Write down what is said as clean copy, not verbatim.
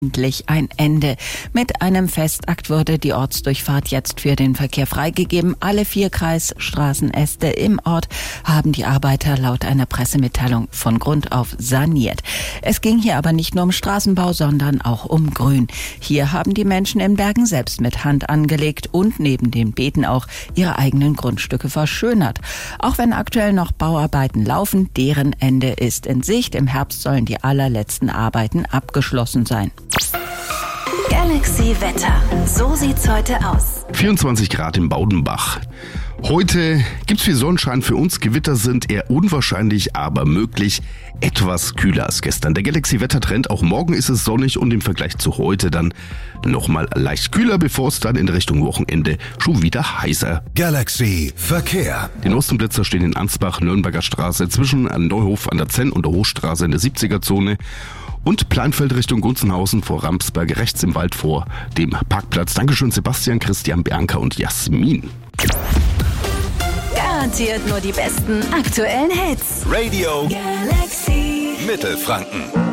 endlich ein Ende. Mit einem Festakt wurde die Ortsdurchfahrt jetzt für den Verkehr freigegeben. Alle 4 Kreisstraßenäste im Ort haben die Arbeiter laut einer Pressemitteilung von Grund auf saniert. Es ging hier aber nicht nur um Straßenbau, sondern auch um Grün. Hier haben die Menschen in Bergen selbst mit Hand angelegt und neben den Beeten auch ihre eigenen Grundstücke verschönert. Auch wenn aktuell noch Bauarbeiten laufen, deren Ende ist in Sicht. Im Herbst sollen die allerletzten Arbeiten abgeschlossen sein. Galaxy Wetter. So sieht's heute aus. 24 Grad im Baudenbach. Heute gibt's viel Sonnenschein für uns. Gewitter sind eher unwahrscheinlich, aber möglich. Etwas kühler als gestern. Der Galaxy-Wettertrend, auch morgen ist es sonnig und im Vergleich zu heute dann nochmal leicht kühler, bevor es dann in Richtung Wochenende schon wieder heißer. Galaxy Verkehr. Die Nostenblitzer stehen in Ansbach, Nürnberger Straße, zwischen Neuhof an der Zenn und der Hochstraße in der 70er-Zone. Und Pleinfeld Richtung Gunzenhausen vor Ramsberg, rechts im Wald vor dem Parkplatz. Dankeschön Sebastian, Christian, Bianca und Jasmin. Garantiert nur die besten aktuellen Hits. Radio Galaxy Mittelfranken.